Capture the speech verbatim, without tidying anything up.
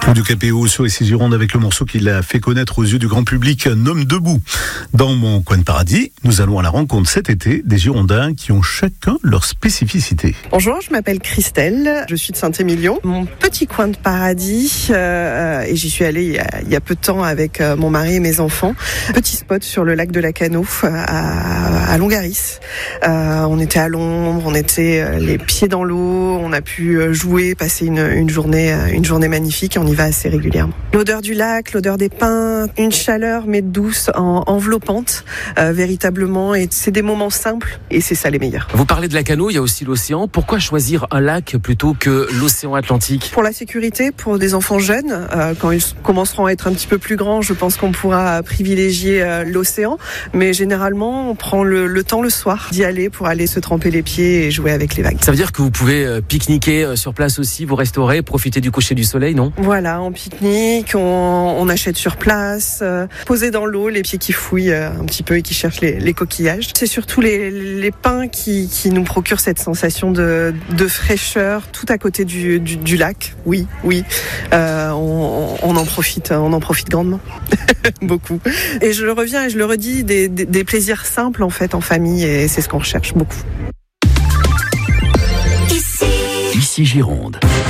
Fou de Capéo sur les six Gironde avec le morceau qu'il a fait connaître aux yeux du grand public, Un homme debout. Dans mon coin de paradis, nous allons à la rencontre cet été des Girondins qui ont chacun leur spécificité. Bonjour, je m'appelle Christelle, je suis de Saint-Émilion. Mon petit coin de paradis, euh, et j'y suis allée il y, a, il y a peu de temps avec euh, mon mari et mes enfants. Petit spot sur le lac de la Cano à, à Longaris. Euh, on était à l'ombre, on était euh, les pieds dans l'eau, on a pu jouer, passer une, une journée, une journée magnifique. On y va assez régulièrement. L'odeur du lac, l'odeur des pins, une chaleur mais douce, en, enveloppante, euh, véritablement. Et c'est des moments simples et c'est ça les meilleurs. Vous parlez de la Cano, il y a aussi l'océan. Pourquoi choisir un lac plutôt que l'océan Atlantique ? Pour la sécurité, pour des enfants jeunes, euh, quand ils commenceront à être un petit peu plus grands, je pense qu'on pourra privilégier euh, l'océan. Mais généralement, on prend le, le temps le soir d'y aller pour aller se tremper les pieds et jouer avec les vagues. Ça veut dire que vous pouvez euh, pique-niquer sur place aussi, vous restaurer, profiter du coucher du soleil, non ? Voilà, on pique-nique, on, on achète sur place, euh, poser dans l'eau, les pieds qui fouillent euh, un petit peu et qui cherchent les, les coquillages. C'est surtout les, les pins qui, qui nous procurent cette sensation de, de fraîcheur, tout à côté du, du, du lac. Oui, oui, euh, on, on en profite, on en profite grandement, beaucoup. Et je le reviens et je le redis, des, des, des plaisirs simples en fait en famille, et c'est ce qu'on recherche beaucoup. Ici Gironde.